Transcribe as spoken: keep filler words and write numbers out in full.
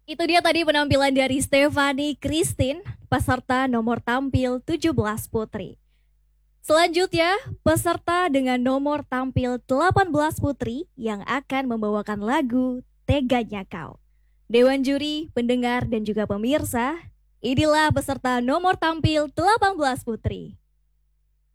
Itu dia tadi penampilan dari Stephanie Christine, peserta nomor tampil tujuh belas putri. Selanjutnya, peserta dengan nomor tampil delapan belas putri yang akan membawakan lagu Teganya Kau. Dewan juri, pendengar, dan juga pemirsa, inilah peserta nomor tampil delapan belas putri.